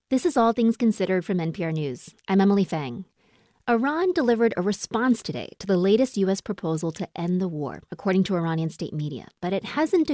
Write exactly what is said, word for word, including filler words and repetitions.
This is All Things Considered from N P R News. I'm Emily Fang. Iran delivered a response today to the latest U S proposal to end the war, according to Iranian state media, but it hasn't